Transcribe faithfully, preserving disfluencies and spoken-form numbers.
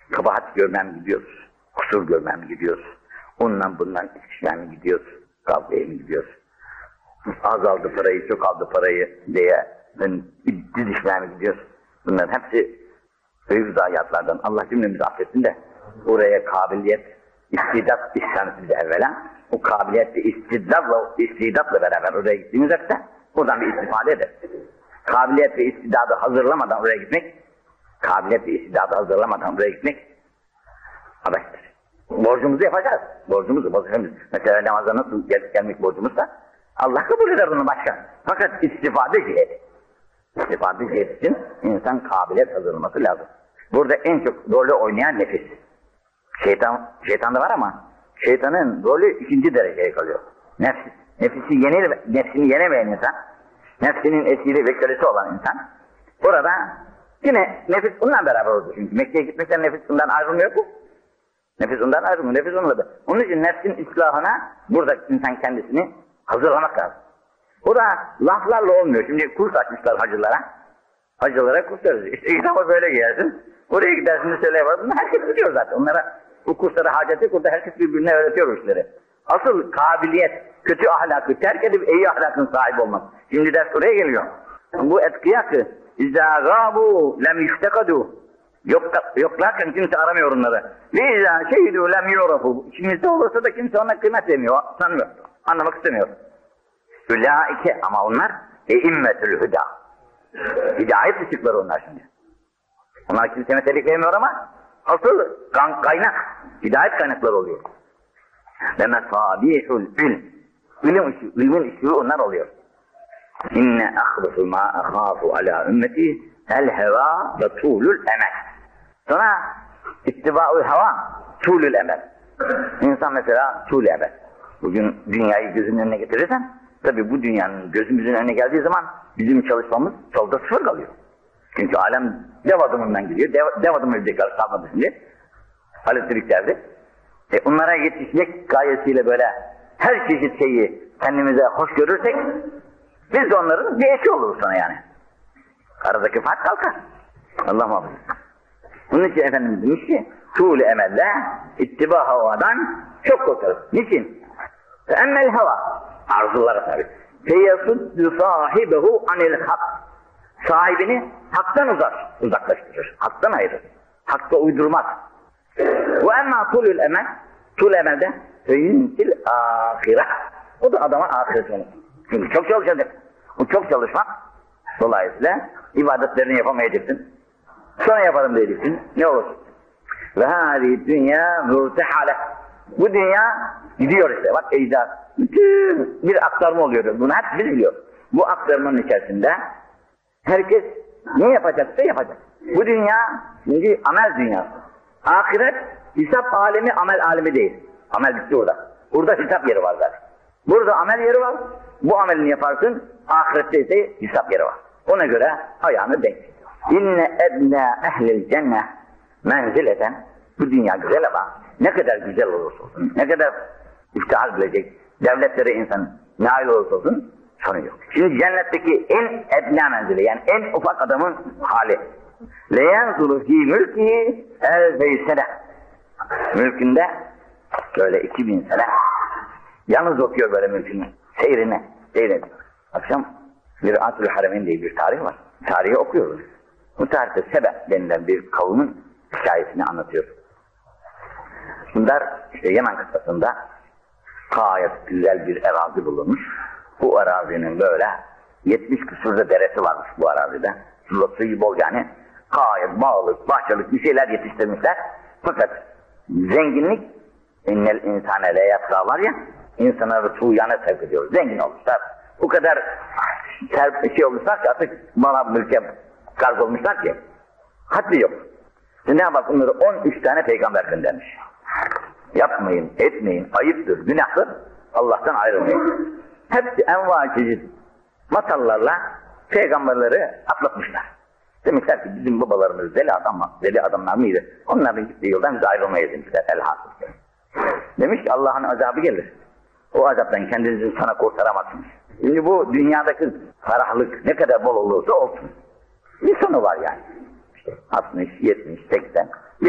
Kabahat görmem gidiyoruz. Kusur görmem gidiyoruz. Ondan bundan içişmem gidiyoruz. Kavgaya mı gidiyoruz? Az aldı parayı, çok aldı parayı diye didişmeye mi gidiyoruz? Bunların hepsi büyük zayiatlardan. Allah cümlemizi affetsin de oraya kabiliyet, istidat ihsanı bize evvela. O kabiliyet ve istiddatla, istidatla beraber oraya gittiğimiz vakitte oradan bir istifade eder. Kabiliyet ve istidadı hazırlamadan oraya gitmek, kabiliyet ve istidadı hazırlamadan oraya gitmek abeştir. Borcumuzu yapacağız. Borcumuzu, vazifemiz. Mesela namaza nasıl gel gelmek borcumuzsa Allah kabul eder bunu başka. Fakat istifade ciheti. İstifade ciheti için insan kabiliyet hazırlaması lazım. Burada en çok rolü oynayan nefis. Şeytan, şeytan da var ama şeytanın rolü ikinci dereceye kalıyor. Nefs, nefisi yenil, nefsini yenemeyen insan, nefsinin esiri ve kölesi olan insan, burada yine nefis bundan beraber oldu. Çünkü Mekke'ye gitmekten nefis bundan ayrılmıyor ki. Nefis ondan ayrılmıyor, nefis onunla da. Onun için nefsin islahına burada insan kendisini hazırlamak lazım. O da laflarla olmuyor. Şimdi kurs açmışlar hacılara. Hacılara kurs açıyor. İşte İslam'a böyle giyersin. Oraya gidersin de söyle yaparsın. Herkes biliyor zaten. Onlara bu kurslara hacet yok. Orada herkes birbirine öğretiyor o işleri. Asıl kabiliyet, kötü ahlakı terk edip iyi ahlakın sahibi olmak. Şimdi ders oraya geliyor. Bu etkiyakı İzâ gâbû lem yuftekadû. Yok, yoklarken kimse aramıyor onları. Ve izâ şehidû lem yûrafû. İçimizde olursa da kimse ona kıymet vermiyor, sanmıyor. Anlamak istemiyor. Ülâike ama onlar eimmetül hüdâ. Hidayet ışıkları onlar şimdi. Onlar kimse metelik vermiyor ama asıl kaynak, hidayet kaynakları oluyor. Ve mesâbîhul ilm. İlim ışığı, ilmin ışığı onlar oluyor. İnne akhlufu mâ akhâfu alâ ümmeti el hevâ ve tûlül emel. Sonra ittibâ'ul heva, tûlül emel. İnsan mesela tûlül emel. Bugün dünyayı gözünün önüne getirirsen, tabi bu dünyanın gözümüzün önüne geldiği zaman bizim çalışmamız solda sıfır kalıyor. Çünkü alem dev adımından gidiyor, dev, dev adım ölecekler kalmadı şimdi. Elektriklerde. E onlara yetişmek gayesiyle böyle her çeşit şeyi kendimize hoş görürsek, biz de onların bir eşi oluruz sonra yani. Aradaki fark kalkar. Allah muhafaza. Bunun için Efendimiz demiş ki, tuğlu emelle ittiba havadan çok korkarız. Niçin? Emmel hava, arzulara tabi. Feyasuddu sahibehu anil hak. Sahibini haktan uzak, uzaklaştırır. Haktan ayırır. Hakka uydurmaz. Ve emma tulul emel, tul emelde feyintil ahire. O da adama ahiret olur. Çünkü çok çalışacak. Bu çok çalışmak dolayısıyla ibadetlerini yapamayacaksın. Sonra yaparım diyeceksin. Ne olur? Ve hâzi dünya mürtehale. Bu dünya gidiyor işte. Bak ecdat. Bütün bir aktarma oluyor. Bunu hep biz biliyoruz. Bu aktarmanın içerisinde herkes ne yapacaksa yapacak. Bu dünya şimdi amel dünyası. Ahiret hesap alemi, amel alemi değil. Amel bitti orada. Burada hesap yeri var zaten. Burada amel yeri var. Bu amelini yaparsın. Ahirette ise hesap yeri var. Ona göre ayağını denk. İnne ednâ ehlil cenneh menzileten. Bu dünya güzel ama ne kadar güzel olursa olsun, ne kadar iftihar bilecek, devletlere insan nail olursa olsun sonu yok. Şimdi cennetteki en ednâ menzili, yani en ufak adamın hali. Leyenzulu fî mülkihi elfey sene. Mülkünde böyle iki bin sene yalnız okuyor böyle mülkünü, seyrine, seyrine. Akşam Mir'atul Haremeyn diye bir tarih var. Tarihi okuyoruz. Bu tarihte Sebe denilen bir kavmin hikayesini anlatıyor. Bunlar işte Yemen kıtasında gayet güzel bir arazi bulunmuş. Bu arazinin böyle yetmiş küsurda deresi varmış bu arazide. Suyu bol yani. Gayet bağlık, bahçelik bir şeyler yetiştirmişler. Fakat zenginlik innel insane le yatka var ya, insanları tuğyana sevk ediyor. Zengin olmuşlar. Bu kadar şey olmuşlar ki artık mala mülke karg olmuşlar ki haddi yok. Cenab-ı Hak onları on üç tane peygamber göndermiş. Yapmayın, etmeyin, ayıptır, günahtır, Allah'tan ayrılmayın. Hepsi enva çeşit masallarla peygamberleri atlatmışlar. Demişler ki bizim babalarımız deli adamlar, deli adamlar mıydı? Onların gittiği yoldan biz ayrılmayız demişler elhasıl. Demiş ki Allah'ın azabı gelir. O azaptan kendinizi sana kurtaramazsınız. Şimdi bu dünyadaki ferahlık ne kadar bol olursa olsun. Bir sonu var yani. İşte altmış, yetmiş, seksen